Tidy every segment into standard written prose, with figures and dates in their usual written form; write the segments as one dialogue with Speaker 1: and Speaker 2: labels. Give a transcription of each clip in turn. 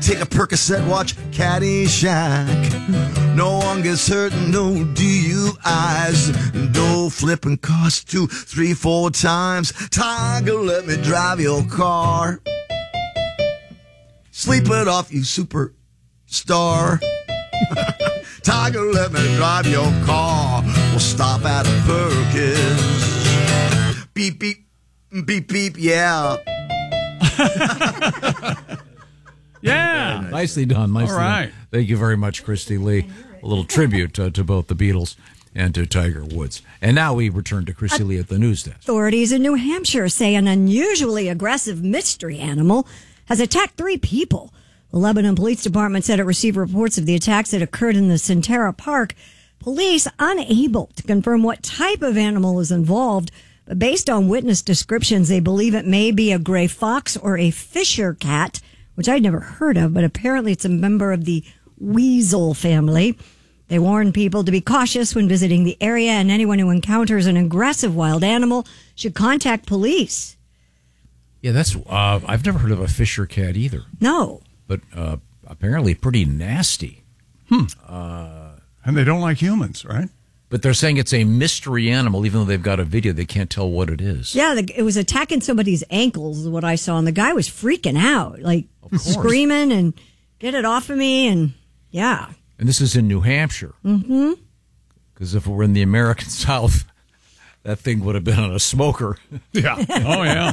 Speaker 1: Take a Percocet, watch Caddyshack. No one gets hurt, no DUIs. No flipping cars 2, 3, 4 times. Tiger, let me drive your car. Sleep it off, you superstar. Tiger, let me drive your car. We'll stop at a Perkins. Beep, beep, beep, beep, yeah.
Speaker 2: Yeah.
Speaker 3: Nicely done. Nicely
Speaker 2: All right.
Speaker 3: done. Thank you very much, Christy Lee. A little tribute to both the Beatles and to Tiger Woods. And now we return to Christy Lee at the news desk.
Speaker 4: Authorities in New Hampshire say an unusually aggressive mystery animal has attacked 3 people. The Lebanon Police Department said it received reports of the attacks that occurred in the Centera Park. Police unable to confirm what type of animal is involved, but based on witness descriptions, they believe it may be a gray fox or a Fisher cat, which I'd never heard of, but apparently it's a member of the weasel family. They warn people to be cautious when visiting the area, and anyone who encounters an aggressive wild animal should contact police.
Speaker 3: Yeah, that's. I've never heard of a Fisher cat either.
Speaker 4: No.
Speaker 3: But apparently pretty nasty.
Speaker 2: And they don't like humans, right?
Speaker 3: But they're saying it's a mystery animal, even though they've got a video. They can't tell what it is.
Speaker 4: Yeah, it was attacking somebody's ankles, is what I saw. And the guy was freaking out, like screaming and get it off of me. And yeah.
Speaker 3: And this is in New Hampshire. Mm-hmm. Because if it were in the American South, that thing would have been on a smoker.
Speaker 2: Yeah. Oh, yeah.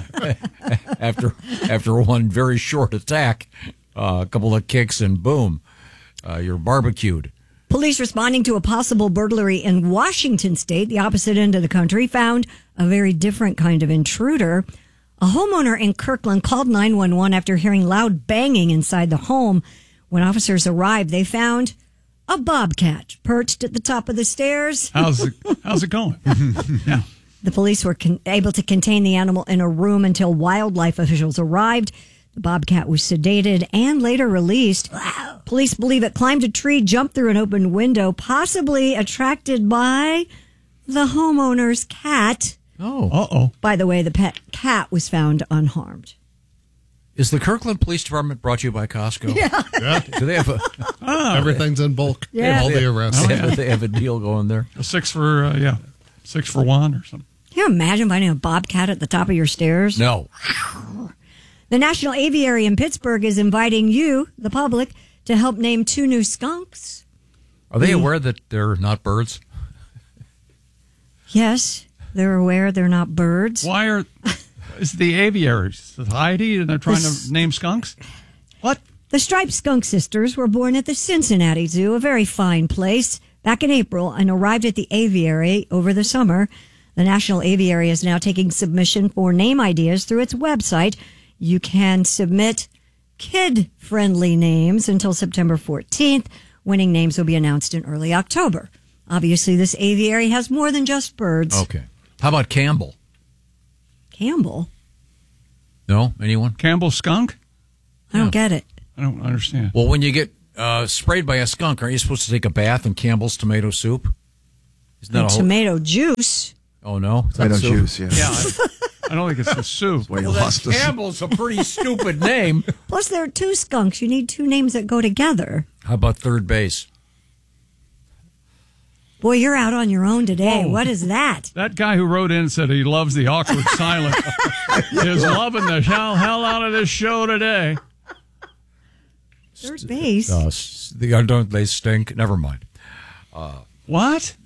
Speaker 3: after one very short attack, a couple of kicks, and boom, you're barbecued.
Speaker 4: Police responding to a possible burglary in Washington state, the opposite end of the country, found a very different kind of intruder. A homeowner in Kirkland called 911 after hearing loud banging inside the home. When officers arrived, they found a bobcat perched at the top of the stairs.
Speaker 2: How's it going? Yeah.
Speaker 4: The police were able to contain the animal in a room until wildlife officials arrived. The bobcat was sedated and later released. Wow. Police believe it climbed a tree, jumped through an open window, possibly attracted by the homeowner's cat.
Speaker 3: Oh.
Speaker 2: Uh-oh.
Speaker 4: By the way, the pet cat was found unharmed.
Speaker 3: Is the Kirkland Police Department brought to you by Costco?
Speaker 5: Yeah.
Speaker 3: Do they have a
Speaker 5: Everything's in bulk.
Speaker 4: Yeah.
Speaker 5: All the arrests.
Speaker 3: they have a deal going there?
Speaker 2: A 6 for 1 or something.
Speaker 4: Can you imagine finding a bobcat at the top of your stairs?
Speaker 3: No.
Speaker 4: The National Aviary in Pittsburgh is inviting you, the public, to help name 2 new skunks.
Speaker 3: Are they aware that they're not birds?
Speaker 4: Yes, they're aware they're not birds.
Speaker 2: Why is the aviary society and they're trying to name skunks? What?
Speaker 4: The striped skunk sisters were born at the Cincinnati Zoo, a very fine place, back in April, and arrived at the aviary over the summer. The National Aviary is now taking submission for name ideas through its website. You can submit kid-friendly names until September 14th. Winning names will be announced in early October. Obviously, this aviary has more than just birds.
Speaker 3: Okay. How about Campbell?
Speaker 4: Campbell?
Speaker 3: No? Anyone?
Speaker 2: Campbell skunk?
Speaker 4: I don't get it.
Speaker 2: I don't understand.
Speaker 3: Well, when you get sprayed by a skunk, aren't you supposed to take a bath in Campbell's tomato soup? Isn't that
Speaker 4: Tomato juice.
Speaker 3: Oh, no?
Speaker 1: Tomato juice, yeah.
Speaker 2: Yeah, I don't think it's the soup.
Speaker 1: Well, you lost us.
Speaker 3: Campbell's a pretty stupid name.
Speaker 4: Plus, there are 2 skunks. You need 2 names that go together.
Speaker 3: How about third base?
Speaker 4: Boy, you're out on your own today.
Speaker 2: Whoa.
Speaker 4: What is that?
Speaker 2: That guy who wrote in said he loves the awkward silence. Is loving the hell out of this show today.
Speaker 4: Third base.
Speaker 3: Don't they stink? Never mind.
Speaker 2: What?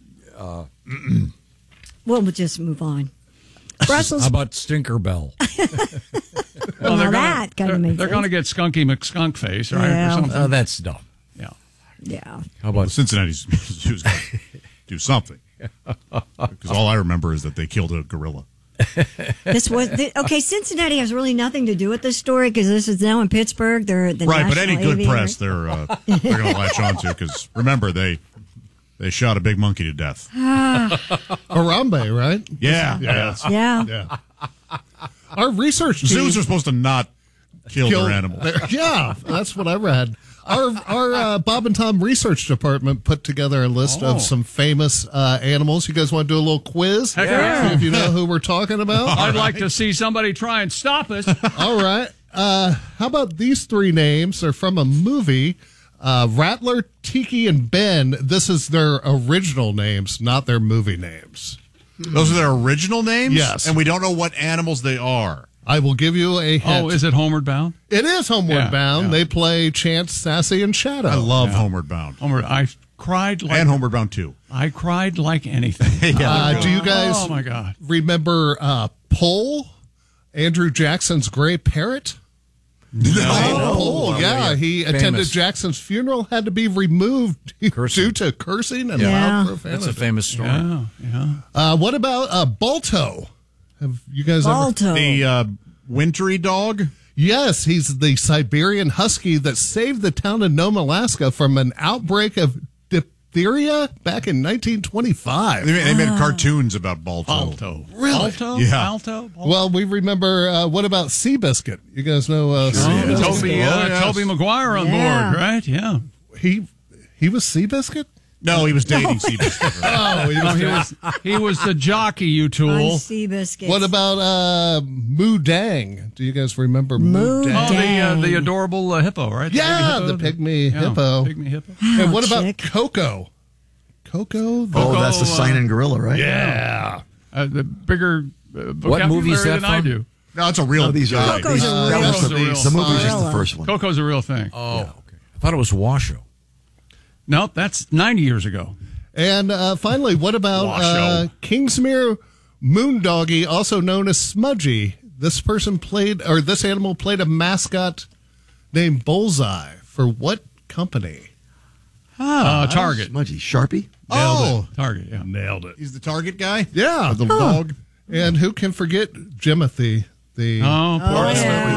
Speaker 4: We'll just move on. Brussels.
Speaker 3: How about Stinkerbell?
Speaker 4: Well, that kind of makes
Speaker 2: They're
Speaker 4: sense.
Speaker 2: going to get Skunky McSkunkface, right?
Speaker 4: Yeah.
Speaker 2: Or something.
Speaker 3: That's dumb.
Speaker 2: Yeah.
Speaker 4: Yeah.
Speaker 3: How about
Speaker 6: Cincinnati's Zoo's got to do something. Because all I remember is that they killed a gorilla.
Speaker 4: This was okay. Cincinnati has really nothing to do with this story because this is now in Pittsburgh. They're the
Speaker 6: Right, but
Speaker 4: National
Speaker 6: any good
Speaker 4: Aviary.
Speaker 6: press they're going to latch on to because remember they shot a big monkey to death.
Speaker 5: Harambe, right?
Speaker 6: Yeah.
Speaker 4: Yeah.
Speaker 5: Our research team
Speaker 6: Zoos are supposed to not kill their animals.
Speaker 5: Yeah, that's what I read. Our Bob and Tom research department put together a list of some famous animals. You guys want to do a little quiz?
Speaker 2: Heck yeah.
Speaker 5: See if you know who we're talking about?
Speaker 2: I'd like to see somebody try and stop us.
Speaker 5: All right. how about these three names? They're from a movie. Rattler, Tiki, and Ben. This is their original names, not their movie names.
Speaker 6: Those are their original names?
Speaker 5: Yes.
Speaker 6: And we don't know what animals they are.
Speaker 5: I will give you a hint.
Speaker 2: Oh, is it Homeward Bound?
Speaker 5: It is Homeward Bound.
Speaker 2: yeah.
Speaker 5: They play Chance, Sassy, and Shadow.
Speaker 6: I love Homeward Bound.
Speaker 2: I cried like
Speaker 6: And Homeward Bound 2.
Speaker 2: I cried like anything.
Speaker 5: Do you guys
Speaker 2: Oh my God.
Speaker 5: remember Pole, Andrew Jackson's gray parrot? Pole, yeah. He attended Jackson's funeral, had to be removed due to cursing and loud profanity.
Speaker 3: That's a famous story.
Speaker 2: Yeah.
Speaker 5: What about Balto? Have you guys
Speaker 4: Balto.
Speaker 6: The wintry dog?
Speaker 5: Yes, he's the Siberian husky that saved the town of Nome, Alaska from an outbreak of diphtheria back in 1925.
Speaker 6: They made cartoons about Balto.
Speaker 2: Balto.
Speaker 5: Really?
Speaker 2: Balto?
Speaker 6: Yeah.
Speaker 2: Balto?
Speaker 5: Well, we remember, what about Seabiscuit? You guys know Seabiscuit?
Speaker 2: Toby Maguire on
Speaker 4: Yeah.
Speaker 2: board, right? Yeah.
Speaker 5: He was Seabiscuit?
Speaker 6: No, he was dating Seabiscuit.
Speaker 2: He was the jockey, you
Speaker 4: On
Speaker 2: tool.
Speaker 4: Seabiscuit.
Speaker 5: What about Moo Dang? Do you guys remember
Speaker 4: Moo
Speaker 5: Moo Dang?
Speaker 4: Dang.
Speaker 2: The adorable hippo, right?
Speaker 5: Yeah, the pygmy hippo.
Speaker 2: Pygmy hippo.
Speaker 5: And what about
Speaker 4: chick.
Speaker 5: Coco? Coco?
Speaker 1: Oh, that's the sign-in gorilla, right?
Speaker 5: Yeah.
Speaker 2: The bigger
Speaker 3: What movie is
Speaker 2: vocabulary
Speaker 3: that
Speaker 2: than I
Speaker 3: from?
Speaker 2: do.
Speaker 6: No, it's a real
Speaker 1: No, these are
Speaker 6: guy.
Speaker 4: Coco's a real-
Speaker 1: that's
Speaker 2: Coco's a real-
Speaker 1: the movie's just the
Speaker 4: gorilla.
Speaker 1: first one.
Speaker 2: Coco's a real thing.
Speaker 3: Oh, okay. I thought it was Washoe.
Speaker 2: No, that's 90 years ago.
Speaker 5: And finally, what about
Speaker 6: Washoe.
Speaker 5: Kingsmere Moondoggy, also known as Smudgy? This animal played a mascot named Bullseye for what company?
Speaker 2: Target.
Speaker 1: Smudgy. Sharpie?
Speaker 2: Target, yeah.
Speaker 5: Nailed it.
Speaker 6: He's the target guy?
Speaker 5: Yeah.
Speaker 6: The dog?
Speaker 5: And who can forget Jimothy? The
Speaker 2: Poor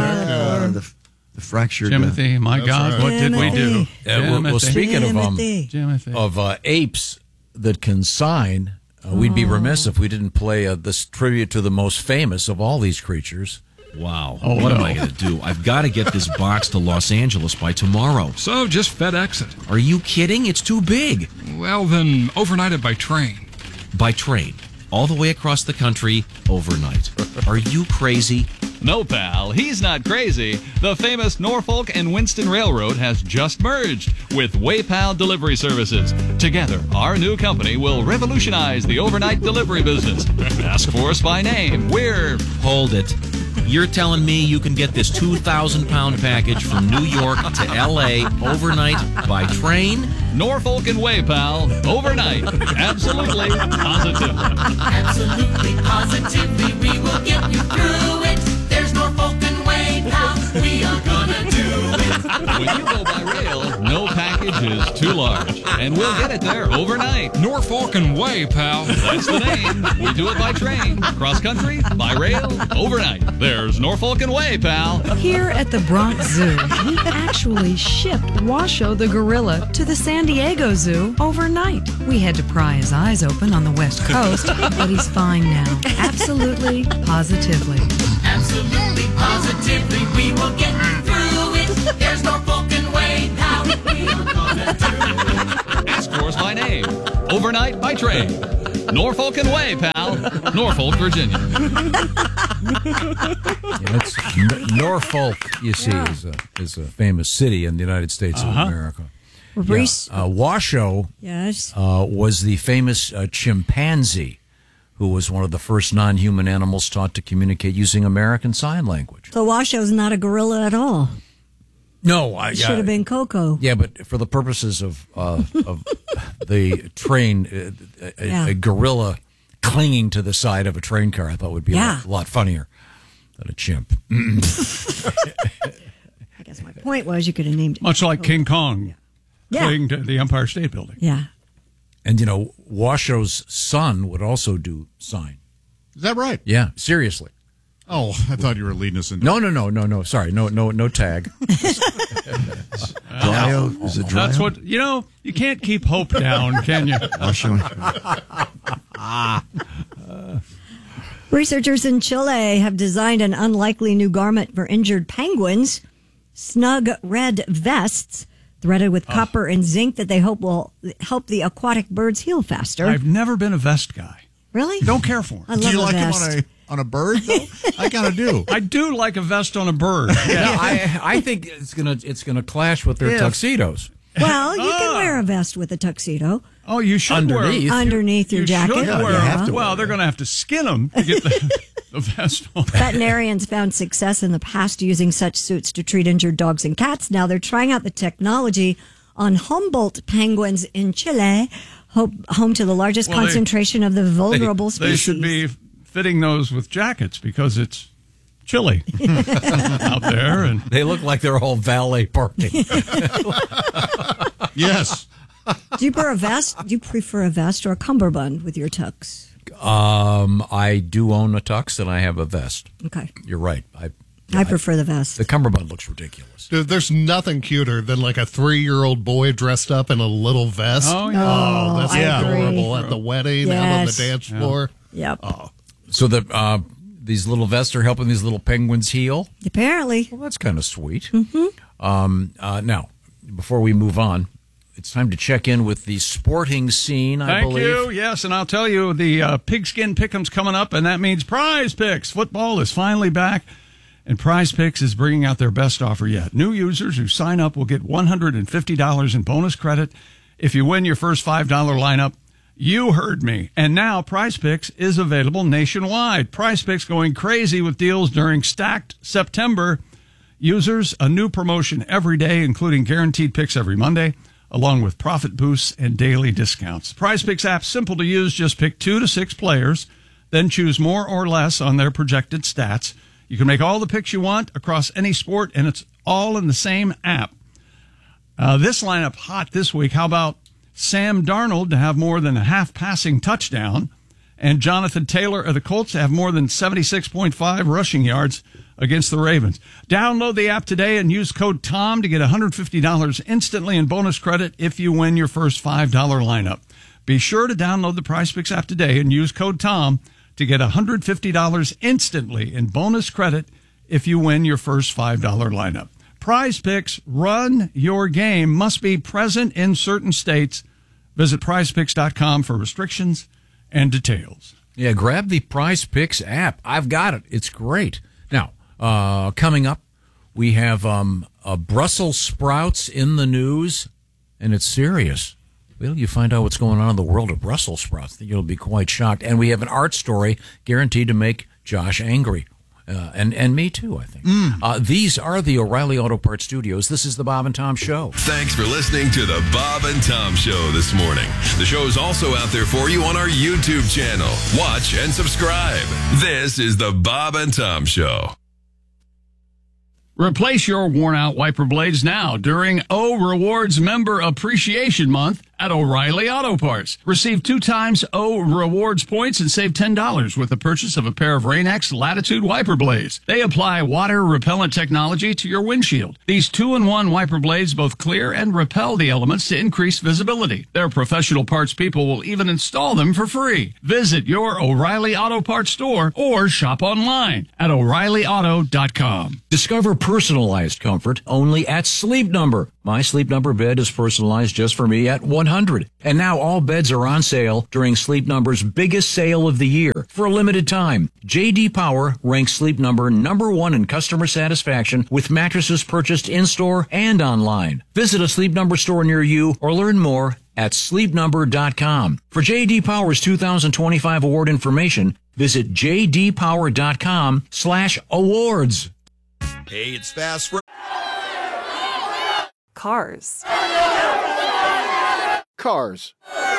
Speaker 1: The fractured...
Speaker 2: Timothy, my God,
Speaker 5: right.
Speaker 2: what did we do?
Speaker 3: Well, speaking
Speaker 4: Timothy.
Speaker 2: Timothy.
Speaker 3: of apes that can sign, we'd be remiss if we didn't play this tribute to the most famous of all these creatures.
Speaker 7: Wow. What am I going to do? I've got to get this box to Los Angeles by tomorrow.
Speaker 8: So just FedEx it.
Speaker 7: Are you kidding? It's too big.
Speaker 8: Well, then overnight it by train.
Speaker 7: By train. All the way across the country, overnight. Are you crazy?
Speaker 9: No, pal, he's not crazy. The famous Norfolk and Winston Railroad has just merged with WayPal Delivery Services. Together, our new company will revolutionize the overnight delivery business. Ask for us by name. We're...
Speaker 7: Hold it. You're telling me you can get this 2,000-pound package from New York to L.A. overnight by train?
Speaker 9: Norfolk and WayPal, overnight. Absolutely, positively.
Speaker 10: Absolutely, positively, we will get you through it. There's Norfolk and WayPal, we are gonna do it.
Speaker 9: When you go by rail, no package is too large. And we'll get it there overnight.
Speaker 8: Norfolk and Way, pal.
Speaker 9: That's the name. We do it by train, cross country, by rail, overnight. There's Norfolk and Way, pal.
Speaker 11: Here at the Bronx Zoo, we actually shipped Washoe the gorilla to the San Diego Zoo overnight. We had to pry his eyes open on the West Coast, but he's fine now. Absolutely, positively.
Speaker 10: Absolutely, positively, we will get you through it. There's Norfolk and Way, pal, we are gonna do it.
Speaker 9: Ask for us by name. Overnight by train. Norfolk and Way, pal. Norfolk, Virginia.
Speaker 3: Norfolk, you see, is a famous city in the United States of America.
Speaker 4: Reese.
Speaker 3: Washoe
Speaker 4: Yes.
Speaker 3: was the famous chimpanzee who was one of the first non-human animals taught to communicate using American Sign Language.
Speaker 4: So Washoe's not a gorilla at all.
Speaker 3: No,
Speaker 4: It should have been Coco.
Speaker 3: Yeah, but for the purposes of the train, a gorilla clinging to the side of a train car, I thought would be a lot funnier than a chimp.
Speaker 4: I guess my point was you could have named it.
Speaker 2: Much like King Kong
Speaker 4: Yeah.
Speaker 2: clinging to the Empire State Building.
Speaker 4: Yeah.
Speaker 3: And, Washoe's son would also do sign.
Speaker 6: Is that right?
Speaker 3: Yeah, seriously.
Speaker 6: Oh, I thought you were leading us into...
Speaker 3: No. Sorry, no tag.
Speaker 1: Dryo? Is it Dryo?
Speaker 2: That's what, you can't keep hope down, can you?
Speaker 4: Researchers in Chile have designed an unlikely new garment for injured penguins. Snug red vests threaded with copper and zinc that they hope will help the aquatic birds heal faster.
Speaker 2: I've never been a vest guy.
Speaker 4: Really?
Speaker 2: Don't care for them.
Speaker 4: I love
Speaker 6: Do you
Speaker 4: a
Speaker 6: like
Speaker 4: vest.
Speaker 6: him on a bird, though? I gotta do.
Speaker 2: I do like a vest on a bird. Yeah.
Speaker 3: No, I think it's gonna clash with their tuxedos.
Speaker 4: Well, you can wear a vest with a tuxedo.
Speaker 2: Oh, you should
Speaker 4: underneath your jacket.
Speaker 2: Should wear well, they're going to have to skin them to get the vest on.
Speaker 4: Veterinarians found success in the past using such suits to treat injured dogs and cats. Now they're trying out the technology on Humboldt penguins in Chile, home to the largest concentration of the vulnerable species.
Speaker 2: They should be fitting those with jackets because it's chilly out there, and
Speaker 3: they look like they're all valet parking.
Speaker 6: Yes.
Speaker 4: Do you wear a vest? Do you prefer a vest or a cummerbund with your tux?
Speaker 3: I do own a tux and I have a vest.
Speaker 4: Okay,
Speaker 3: you're right.
Speaker 4: I prefer the vest.
Speaker 3: The cummerbund looks ridiculous.
Speaker 5: Dude, there's nothing cuter than like a 3-year-old boy dressed up in a little vest.
Speaker 2: Oh, yeah.
Speaker 5: That's adorable at the wedding, out on the dance floor.
Speaker 4: Yep.
Speaker 5: Oh.
Speaker 3: So these little vests are helping these little penguins heal?
Speaker 4: Apparently.
Speaker 3: Well, that's kind of sweet. Mm-hmm. Now, before we move on, it's time to check in with the sporting scene, I believe.
Speaker 2: Thank you. Yes, and I'll tell you, the Pigskin Pick'em's coming up, and that means Prize Picks. Football is finally back, and Prize Picks is bringing out their best offer yet. New users who sign up will get $150 in bonus credit if you win your first $5 lineup. You heard me. And now Prize Picks is available nationwide. Prize Picks going crazy with deals during Stacked September. Users, a new promotion every day, including guaranteed picks every Monday, along with profit boosts and daily discounts. Prize Picks app, simple to use. Just pick 2 to 6 players, then choose more or less on their projected stats. You can make all the picks you want across any sport, and it's all in the same app. This lineup hot this week. How about Sam Darnold to have more than a half-passing touchdown, and Jonathan Taylor of the Colts to have more than 76.5 rushing yards against the Ravens. Download the app today and use code TOM to get $150 instantly in bonus credit if you win your first $5 lineup. Be sure to download the Prize Picks app today and use code TOM to get $150 instantly in bonus credit if you win your first $5 lineup. Prize Picks, run your game. Must be present in certain states. Visit prizepicks.com for restrictions and details.
Speaker 3: Yeah, grab the Prize Picks app. I've got it. It's great. Now, coming up, we have Brussels sprouts in the news, and it's serious. Well, you find out what's going on in the world of Brussels sprouts. You'll be quite shocked. And we have an art story guaranteed to make Josh angry. And me too, I think. These are the O'Reilly Auto Parts Studios. This is the Bob and Tom Show.
Speaker 12: Thanks for listening to the Bob and Tom Show this morning. The show is also out there for you on our YouTube channel. Watch and subscribe. This is the Bob and Tom Show.
Speaker 2: Replace your worn-out wiper blades now during O Rewards Member Appreciation Month at O'Reilly Auto Parts. Receive 2 times O Rewards points and save $10 with the purchase of a pair of Rain-X Latitude wiper blades. They apply water-repellent technology to your windshield. These 2-in-1 wiper blades both clear and repel the elements to increase visibility. Their professional parts people will even install them for free. Visit your O'Reilly Auto Parts store or shop online at O'ReillyAuto.com.
Speaker 3: Discover personalized comfort only at Sleep Number. My Sleep Number bed is personalized just for me at 100. And now all beds are on sale during Sleep Number's biggest sale of the year. For a limited time, J.D. Power ranks Sleep Number #1 in customer satisfaction with mattresses purchased in-store and online. Visit a Sleep Number store near you or learn more at sleepnumber.com. For J.D. Power's 2025 award information, visit jdpower.com/awards.
Speaker 12: Hey, it's Fast for
Speaker 13: Cars.
Speaker 14: Cars.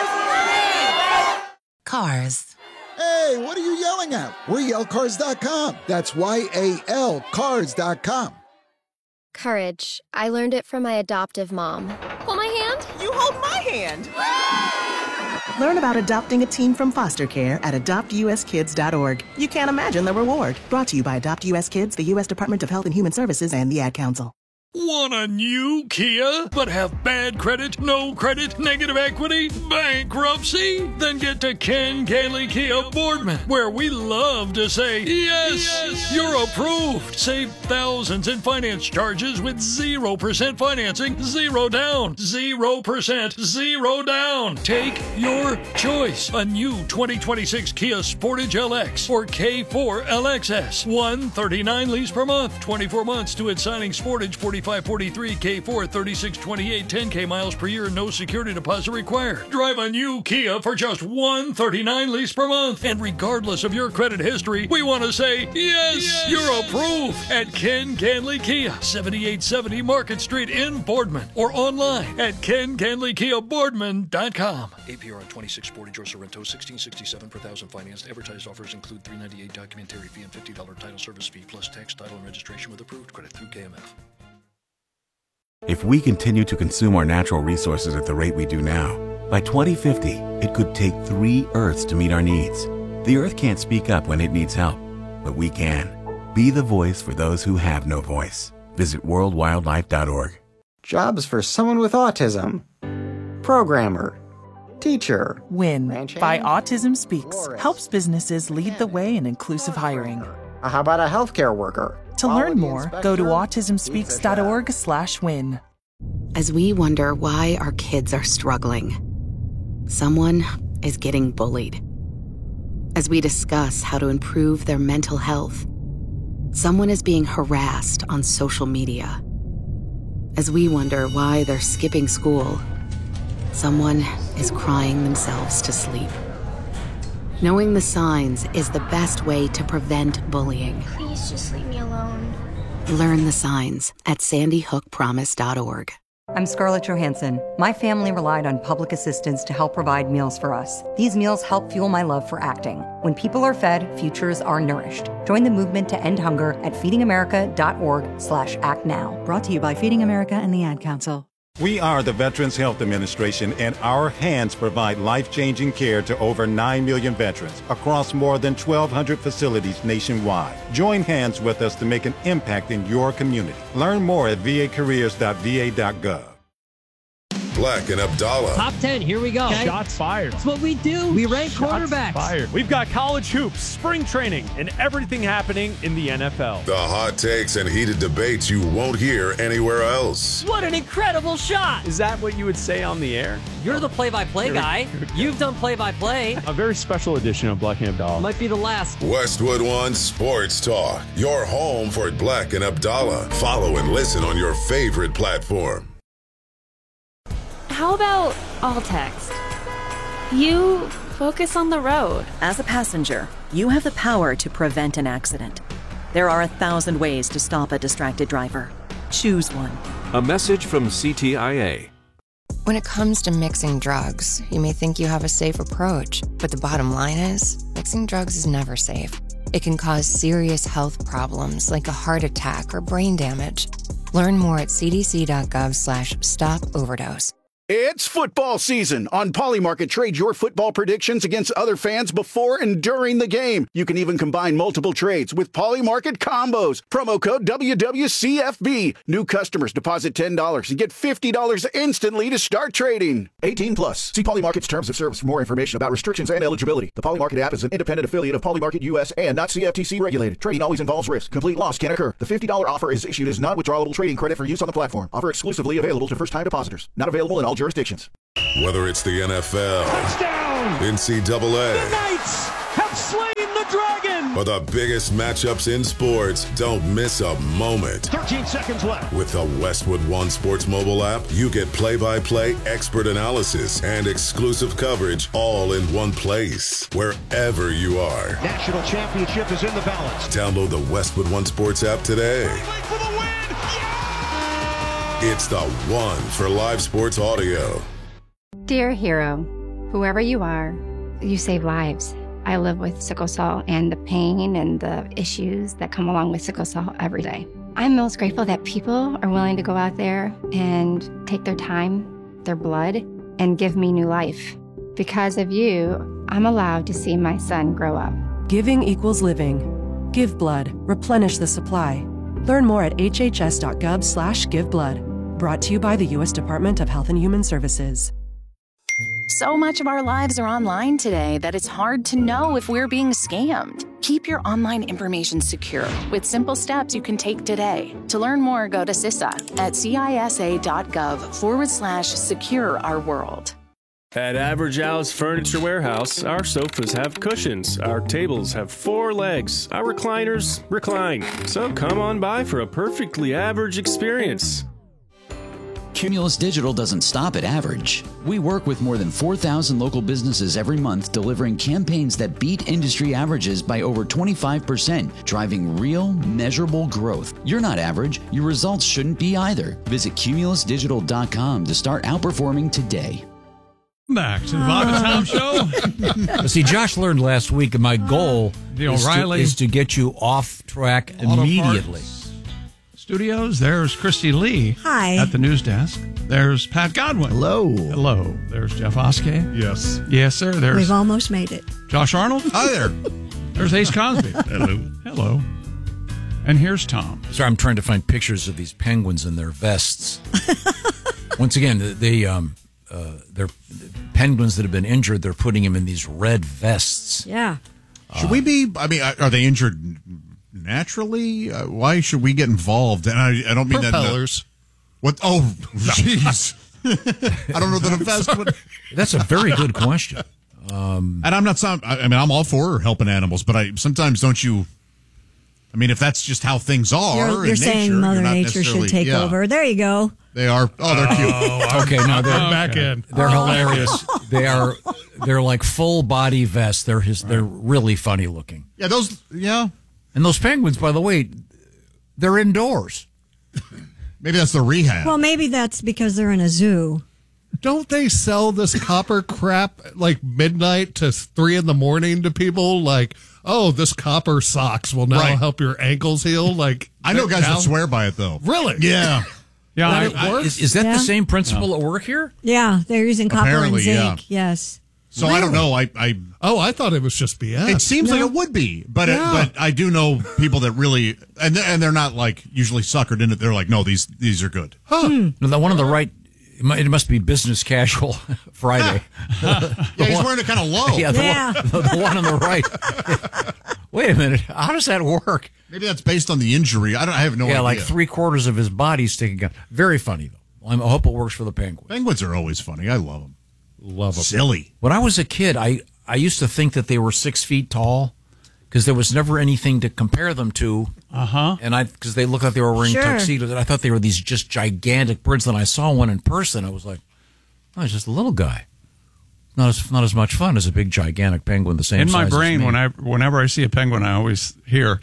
Speaker 13: Cars.
Speaker 14: Hey, what are you yelling at? We're yellcars.com. That's YAL cars.com.
Speaker 15: Courage. I learned it from my adoptive mom. Hold my hand.
Speaker 13: You hold my hand. Learn about adopting a teen from foster care at adoptuskids.org. You can't imagine the reward. Brought to you by Adopt US Kids, the U.S. Department of Health and Human Services, and the Ad Council.
Speaker 8: Want a new Kia, but have bad credit, no credit, negative equity, bankruptcy? Then get to Ken Gailey Kia Boardman, where we love to say, yes, you're approved. Save thousands in finance charges with 0% financing, 0 down, 0%, 0 down. Take your choice. A new 2026 Kia Sportage LX or K4 LXS. $139 lease per month, 24 months to its signing. Sportage 4543, K4 3628, 10K miles per year, no security deposit required. Drive a new Kia for just $139 lease per month. And regardless of your credit history, we want to say, yes, you're approved at Ken Ganley Kia, 7870 Market Street in Boardman, or online at KenGanleyKiaBoardman.com.
Speaker 16: APR on 26 Sportage or Sorrento, $16.67 per thousand financed. Advertised offers include $398 documentary fee and $50 title service fee, plus tax, title, and registration with approved credit through KMF.
Speaker 17: If we continue to consume our natural resources at the rate we do now, by 2050, it could take 3 Earths to meet our needs. The Earth can't speak up when it needs help, but we can. Be the voice for those who have no voice. Visit worldwildlife.org.
Speaker 18: Jobs for someone with autism. Programmer. Teacher.
Speaker 19: WIN by Autism Speaks helps businesses lead the way in inclusive hiring.
Speaker 18: How about a healthcare worker?
Speaker 19: To learn more, go to autismspeaks.org/win.
Speaker 20: As we wonder why our kids are struggling, someone is getting bullied. As we discuss how to improve their mental health, someone is being harassed on social media. As we wonder why they're skipping school, someone is crying themselves to sleep. Knowing the signs is the best way to prevent bullying.
Speaker 15: Please just leave me alone.
Speaker 20: Learn the signs at sandyhookpromise.org.
Speaker 21: I'm Scarlett Johansson. My family relied on public assistance to help provide meals for us. These meals help fuel my love for acting. When people are fed, futures are nourished. Join the movement to end hunger at feedingamerica.org/actnow. Brought to you by Feeding America and the Ad Council.
Speaker 22: We are the Veterans Health Administration, and our hands provide life-changing care to over 9 million veterans across more than 1,200 facilities nationwide. Join hands with us to make an impact in your community. Learn more at vacareers.va.gov.
Speaker 12: Black and Abdallah.
Speaker 23: Top 10, here we go. Okay.
Speaker 24: Shots fired.
Speaker 23: That's what we do. We rank quarterbacks.
Speaker 24: Fired. We've got college hoops, spring training, and everything happening in the NFL.
Speaker 12: The hot takes and heated debates you won't hear anywhere else.
Speaker 23: What an incredible shot.
Speaker 24: Is that what you would say on the air?
Speaker 23: You're the play-by-play guy. You've done play-by-play.
Speaker 24: A very special edition of Black and Abdallah.
Speaker 23: Might be the last.
Speaker 12: Westwood One Sports Talk. Your home for Black and Abdallah. Follow and listen on your favorite platform.
Speaker 25: How about all text? You focus on the road.
Speaker 26: As a passenger, you have the power to prevent an accident. There are 1,000 ways to stop a distracted driver. Choose one.
Speaker 27: A message from CTIA.
Speaker 28: When it comes to mixing drugs, you may think you have a safe approach, but the bottom line is, mixing drugs is never safe. It can cause serious health problems like a heart attack or brain damage. Learn more at cdc.gov/stop-overdose.
Speaker 29: It's football season. On Polymarket, trade your football predictions against other fans before and during the game. You can even combine multiple trades with Polymarket combos. Promo code WWCFB. New customers deposit $10 and get $50 instantly to start trading. 18 plus. See Polymarket's terms of service for more information about restrictions and eligibility. The Polymarket app is an independent affiliate of Polymarket US and not CFTC regulated. Trading always involves risk. Complete loss can occur. The $50 offer is issued as non-withdrawable trading credit for use on the platform. Offer exclusively available to first-time depositors. Not available in all jurisdictions.
Speaker 12: Whether it's the NFL,
Speaker 24: touchdown,
Speaker 12: NCAA,
Speaker 24: the Knights have slain the dragon,
Speaker 12: or the biggest matchups in sports, don't miss a moment.
Speaker 24: 13 seconds left.
Speaker 12: With the Westwood One Sports mobile app, you get play-by-play expert analysis and exclusive coverage all in one place, wherever you are.
Speaker 24: National championship is in the balance.
Speaker 12: Download the Westwood One Sports app today.
Speaker 24: For the win!
Speaker 12: It's the one for live sports audio.
Speaker 30: Dear hero, whoever you are, you save lives. I live with sickle cell and the pain and the issues that come along with sickle cell every day. I'm most grateful that people are willing to go out there and take their time, their blood, and give me new life. Because of you, I'm allowed to see my son grow up.
Speaker 31: Giving equals living. Give blood. Replenish the supply.
Speaker 1: Learn more at hhs.gov/giveblood. Brought to you by the U.S. Department of Health and Human Services.
Speaker 2: So much of our lives are online today that it's hard to know if we're being scammed. Keep your online information secure with simple steps you can take today. To learn more, go to CISA at cisa.gov/secure our world.
Speaker 24: At Average Al's Furniture Warehouse, our sofas have cushions, our tables have 4 legs, our recliners recline. So come on by for a perfectly average experience.
Speaker 3: Cumulus Digital doesn't stop at average. We work with more than 4,000 local businesses every month, delivering campaigns that beat industry averages by over 25%, driving real, measurable growth. You're not average. Your results shouldn't be either. Visit cumulusdigital.com to start outperforming today.
Speaker 4: Back to the Bob and Tom Show.
Speaker 5: See, Josh learned last week, and my goal is to get you off track immediately.
Speaker 4: Studios, there's Christy Lee.
Speaker 6: Hi.
Speaker 4: At the news desk. There's Pat Godwin.
Speaker 6: Hello.
Speaker 4: Hello. There's Jeff Oskey.
Speaker 6: Yes.
Speaker 4: Yes, sir. There's
Speaker 6: We've almost made it.
Speaker 4: Josh Arnold.
Speaker 6: Hi there.
Speaker 4: There's Ace Cosby.
Speaker 6: Hello.
Speaker 4: Hello. And here's Tom.
Speaker 5: Sorry, I'm trying to find pictures of these penguins in their vests. Once again, they're penguins that have been injured. They're putting them in these red vests.
Speaker 6: Yeah.
Speaker 7: Should we be? I mean, are they injured naturally? Why should we get involved? And I don't mean
Speaker 6: propellers.
Speaker 7: What? Oh, jeez. I don't know that a vest would.
Speaker 5: That's a very good question.
Speaker 7: And I'm not. I'm all for helping animals, but sometimes don't you? I mean, if that's just how things are,
Speaker 6: you're saying Mother Nature should take over. There you go.
Speaker 7: They are. Oh, they're cute.
Speaker 5: Okay, no, they're
Speaker 4: back in.
Speaker 5: They're hilarious. They're like full body vests. They're really funny looking.
Speaker 7: Yeah, those. Yeah.
Speaker 5: And those penguins, by the way, they're indoors.
Speaker 7: Maybe that's the rehab.
Speaker 6: Well, maybe that's because they're in a zoo.
Speaker 9: Don't they sell this copper crap like midnight to 3 a.m. to people? Like, oh, this copper socks will now help your ankles heal. Like,
Speaker 7: I know guys that swear by it though.
Speaker 9: Really?
Speaker 7: Yeah.
Speaker 4: Yeah.
Speaker 9: It works?
Speaker 5: Is that the same principle at work here?
Speaker 6: Yeah, they're using copper
Speaker 7: Apparently,
Speaker 6: and zinc. Yes.
Speaker 7: So I don't know. I
Speaker 9: thought it was just BS.
Speaker 7: It seems like it would be, but I do know people that really and they're not like usually suckered into. They're like, no, these are good.
Speaker 5: No, the one on the right. It must be business casual Friday.
Speaker 7: He's wearing it kind of low.
Speaker 5: Yeah, the one on the right. Wait a minute. How does that work?
Speaker 7: Maybe that's based on the injury. I have no idea.
Speaker 5: Yeah, like 3/4 of his body sticking out. Very funny though. I hope it works for the penguin.
Speaker 7: Penguins are always funny. I love them.
Speaker 9: Love them.
Speaker 7: Silly.
Speaker 5: When I was a kid, I used to think that they were 6 feet tall because there was never anything to compare them to. And because they looked like they were wearing tuxedos, and I thought they were these just gigantic birds. Then I saw one in person. I was like, oh, it's just a little guy. Not as much fun as a big gigantic penguin the same
Speaker 4: in
Speaker 5: size
Speaker 4: my brain
Speaker 5: as me.
Speaker 4: whenever I see a penguin, I always hear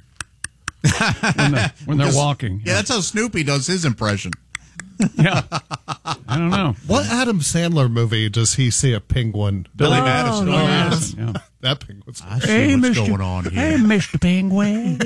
Speaker 4: when they're walking.
Speaker 7: Yeah, that's how Snoopy does his impression.
Speaker 4: Yeah. I don't know.
Speaker 9: What Adam Sandler movie does he see a penguin?
Speaker 7: Billy Madison.
Speaker 9: Yes.
Speaker 4: Yeah.
Speaker 9: That penguin's
Speaker 7: I see what's going on here.
Speaker 9: Hey, Mr. Penguin.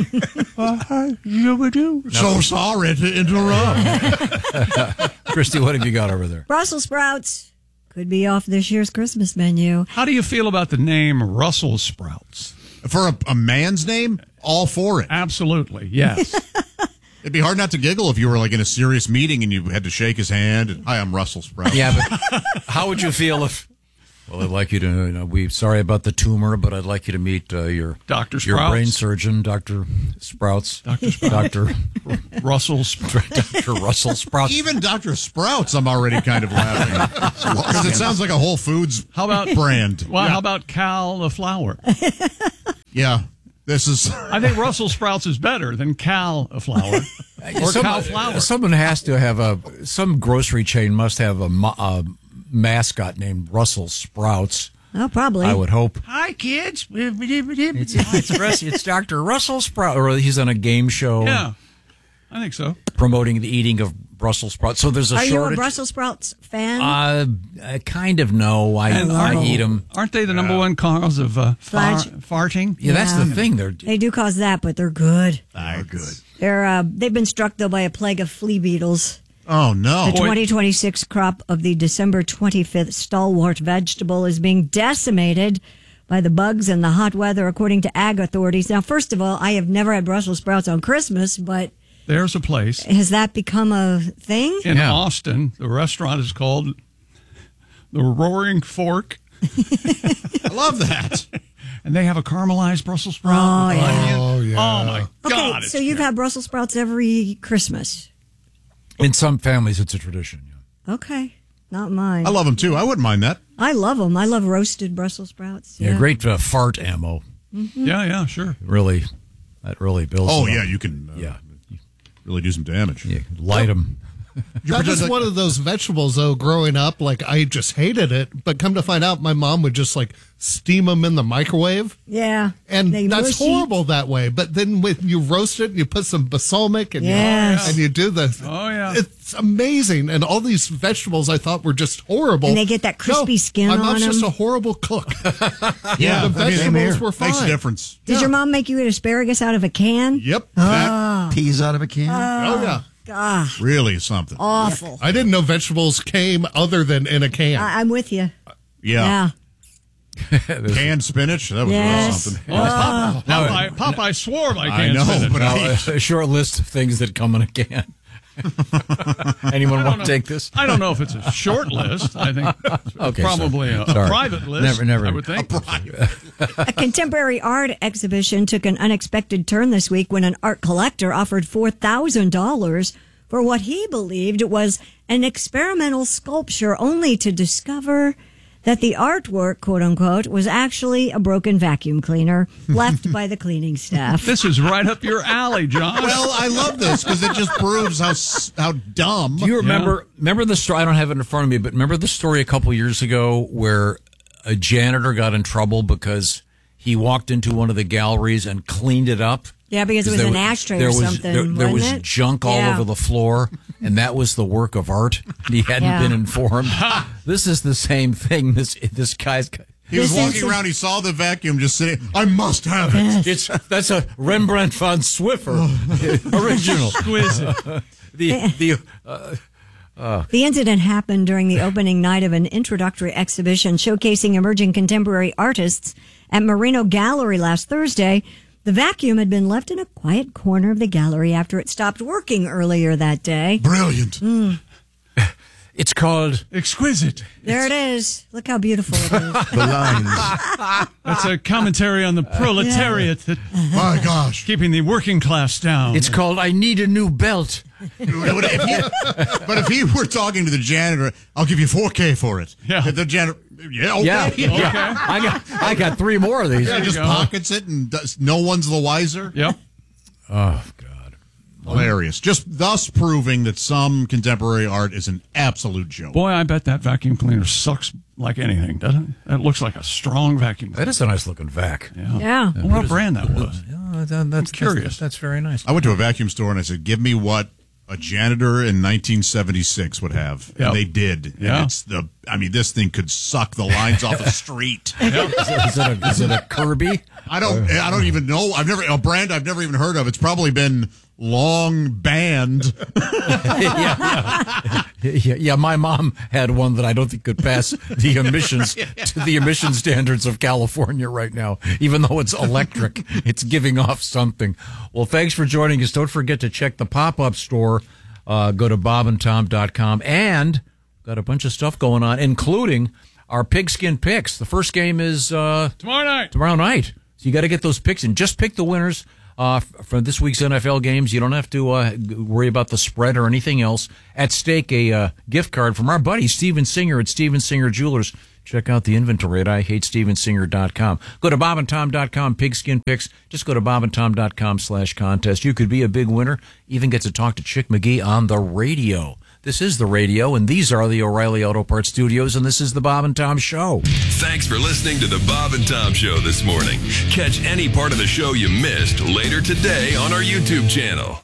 Speaker 9: So sorry to interrupt.
Speaker 5: Christy, what have you got over there?
Speaker 6: Brussels sprouts could be off this year's Christmas menu.
Speaker 4: How do you feel about the name Russell Sprouts?
Speaker 7: For a man's name, all for it.
Speaker 4: Absolutely, yes.
Speaker 7: It'd be hard not to giggle if you were like in a serious meeting and you had to shake his hand. And, hi, I'm Russell Sprout.
Speaker 5: Yeah, but how would you feel if? Well, I'd like you to. We're sorry about the tumor, but I'd like you to meet your
Speaker 4: Dr. Sprouts.
Speaker 5: Your brain surgeon, Dr. Sprouts.
Speaker 4: Dr. Sprouts.
Speaker 5: Dr.
Speaker 4: Russell Sprouts.
Speaker 5: Dr. Russell Sprouts.
Speaker 7: Even Dr. Sprouts, I'm already kind of laughing because it sounds like a Whole Foods brand.
Speaker 4: Well, how about Cal the flour?
Speaker 7: Yeah. This is.
Speaker 4: I think Russell Sprouts is better than Cal flour or Cal flour.
Speaker 5: Someone has to have some grocery chain must have a mascot named Russell Sprouts.
Speaker 6: Oh, probably.
Speaker 5: I would hope.
Speaker 4: Hi, kids.
Speaker 5: It's Dr. Russell Sprout, or he's on a game show.
Speaker 4: Yeah, I think so.
Speaker 5: Promoting the eating of Brussels sprouts. So there's a shortage.
Speaker 6: Are you a Brussels sprouts fan?
Speaker 5: I kind of know. I eat them.
Speaker 4: Aren't they the number one cause of farting?
Speaker 5: Yeah, that's the thing.
Speaker 6: They do cause that, but they're good.
Speaker 7: They're good.
Speaker 6: They've been struck, though, by a plague of flea beetles.
Speaker 7: Oh, no.
Speaker 6: The 2026 crop of the December 25th stalwart vegetable is being decimated by the bugs and the hot weather, according to ag authorities. Now, first of all, I have never had Brussels sprouts on Christmas, but
Speaker 4: There's a place.
Speaker 6: Has that become a thing?
Speaker 4: In Austin, the restaurant is called the Roaring Fork.
Speaker 7: I love that.
Speaker 4: And they have a caramelized Brussels sprout.
Speaker 6: Oh,
Speaker 4: with
Speaker 6: yeah.
Speaker 4: onion. Oh, my God.
Speaker 6: Okay, so you've had Brussels sprouts every Christmas.
Speaker 5: In some families, it's a tradition.
Speaker 6: Okay, not mine.
Speaker 7: I love them, too. I wouldn't mind that.
Speaker 6: I love them. I love roasted Brussels sprouts.
Speaker 5: Yeah, great fart ammo.
Speaker 6: Mm-hmm.
Speaker 4: Yeah, sure.
Speaker 5: Really, that really builds.
Speaker 7: Oh,
Speaker 5: it
Speaker 7: yeah,
Speaker 5: up.
Speaker 7: you can really do some damage.
Speaker 5: Yeah, light them.
Speaker 9: That was one of those vegetables, though, growing up. Like, I just hated it. But come to find out, my mom would just, like, steam them in the microwave.
Speaker 6: Yeah.
Speaker 9: And
Speaker 6: They
Speaker 9: that's
Speaker 6: mushy.
Speaker 9: horrible that way. But then when you roast it and you put some balsamic and,
Speaker 6: Yes.
Speaker 9: you do the...
Speaker 4: Oh, yeah.
Speaker 9: It's amazing. And all these vegetables I thought were just horrible.
Speaker 6: And they get that crispy skin
Speaker 9: my
Speaker 6: on
Speaker 9: mom's just
Speaker 6: them.
Speaker 9: a horrible cook.
Speaker 7: Yeah,
Speaker 9: the vegetables were fine.
Speaker 7: Makes a difference.
Speaker 6: Did your mom make you eat asparagus out of a can?
Speaker 9: Yep.
Speaker 8: Peas out of a can?
Speaker 9: Oh, yeah.
Speaker 6: Gosh.
Speaker 7: Really something.
Speaker 6: Awful.
Speaker 9: I didn't know vegetables came other than in a can.
Speaker 6: I'm with you.
Speaker 7: Yeah. Canned spinach? That was really something.
Speaker 4: Popeye swore by
Speaker 7: I
Speaker 4: canned
Speaker 7: know,
Speaker 4: spinach.
Speaker 7: but
Speaker 5: Now, a short list of things that come in a can. Anyone want to take this?
Speaker 4: I don't know if it's a short list. I think it's
Speaker 5: Okay,
Speaker 4: probably a
Speaker 5: sorry.
Speaker 4: private list.
Speaker 5: Never.
Speaker 4: I would think.
Speaker 6: A contemporary art exhibition took an unexpected turn this week when an art collector offered $4,000 for what he believed was an experimental sculpture, only to discover that the artwork, quote unquote, was actually a broken vacuum cleaner left by the cleaning staff.
Speaker 4: This is right up your alley, John.
Speaker 7: Well, I love this because it just proves how dumb.
Speaker 5: Do you remember the story? I don't have it in front of me, but remember the story a couple years ago where a janitor got in trouble because he walked into one of the galleries and cleaned it up?
Speaker 6: Yeah, because it was an ashtray or something.
Speaker 5: There was
Speaker 6: wasn't it?
Speaker 5: junk all over the floor, and that was the work of art. He hadn't been informed. This is the same thing. This guy's.
Speaker 7: He was walking around. He saw the vacuum just sitting. I must have it.
Speaker 5: That's a Rembrandt van Swiffer original.
Speaker 4: Exquisite.
Speaker 6: The incident happened during the opening night of an introductory exhibition showcasing emerging contemporary artists at Merino Gallery last Thursday. The vacuum had been left in a quiet corner of the gallery after it stopped working earlier that day.
Speaker 7: Brilliant.
Speaker 5: It's called
Speaker 4: Exquisite.
Speaker 6: There it is. Look how beautiful it is.
Speaker 8: The lines.
Speaker 4: That's a commentary on the proletariat that,
Speaker 7: my gosh,
Speaker 4: keeping the working class down.
Speaker 5: It's called I Need a New Belt.
Speaker 7: But if he were talking to the janitor, I'll give you $4,000 for it.
Speaker 4: Yeah.
Speaker 7: The janitor. Yeah, okay.
Speaker 5: Yeah. I got three more of these.
Speaker 7: He just pockets it and no one's the wiser.
Speaker 4: Yep.
Speaker 5: Oh, God.
Speaker 7: Hilarious. Just thus proving that some contemporary art is an absolute joke.
Speaker 4: Boy, I bet that vacuum cleaner sucks like anything, doesn't it? It looks like a strong vacuum cleaner.
Speaker 5: That is a nice looking vac.
Speaker 6: Yeah.
Speaker 4: What brand that was?
Speaker 5: That's
Speaker 4: curious.
Speaker 5: That's very nice.
Speaker 7: I went to a vacuum store and I said, give me what a janitor in 1976 would have.
Speaker 4: Yep.
Speaker 7: And they did.
Speaker 4: Yeah.
Speaker 7: And this thing could suck the lines off the street.
Speaker 5: Is it a Kirby?
Speaker 7: I don't even know. A brand I've never even heard of. It's probably been long banned.
Speaker 5: Yeah, my mom had one that I don't think could pass the emissions to the emission standards of California right now. Even though it's electric, it's giving off something. Well, thanks for joining us. Don't forget to check the pop-up store. Go to bobandtom.com, and got a bunch of stuff going on, including our pigskin picks. The first game is
Speaker 4: tomorrow
Speaker 5: night. So you got to get those picks in. Just pick the winners for this week's NFL games. You don't have to worry about the spread or anything else. At stake, a gift card from our buddy Steven Singer at Steven Singer Jewelers. Check out the inventory at IHateStevenSinger.com. Go to bobandtom.com, pigskin picks. Just go to bobandtom.com/contest. You could be a big winner. Even get to talk to Chick McGee on the radio. This is the radio, and these are the O'Reilly Auto Parts Studios, and this is the Bob and Tom Show.
Speaker 12: Thanks for listening to the Bob and Tom Show this morning. Catch any part of the show you missed later today on our YouTube channel.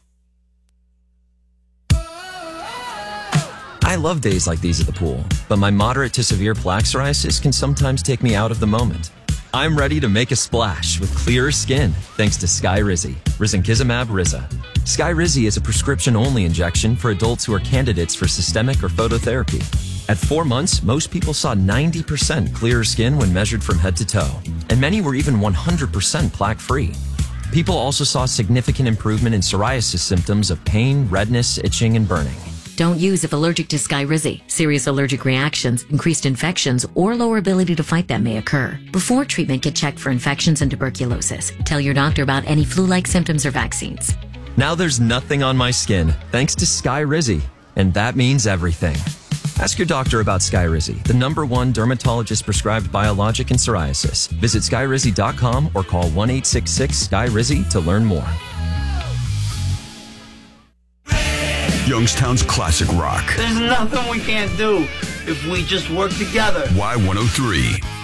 Speaker 10: I love days like these at the pool, but my moderate to severe plaque psoriasis can sometimes take me out of the moment. I'm ready to make a splash with clearer skin thanks to Skyrizi, Risankizumab Riza. Skyrizi is a prescription-only injection for adults who are candidates for systemic or phototherapy. At 4 months, most people saw 90% clearer skin when measured from head to toe, and many were even 100% plaque-free. People also saw significant improvement in psoriasis symptoms of pain, redness, itching, and burning.
Speaker 11: Don't use if allergic to Skyrizi. Serious allergic reactions, increased infections, or lower ability to fight them may occur. Before treatment, get checked for infections and tuberculosis. Tell your doctor about any flu-like symptoms or vaccines.
Speaker 10: Now there's nothing on my skin, thanks to Skyrizi. And that means everything. Ask your doctor about Skyrizi, the #1 dermatologist-prescribed biologic in psoriasis. Visit Skyrizi.com or call 1-866-SKY-RIZI to learn more.
Speaker 13: Youngstown's classic rock.
Speaker 14: There's nothing we can't do if we just work together.
Speaker 12: Y103.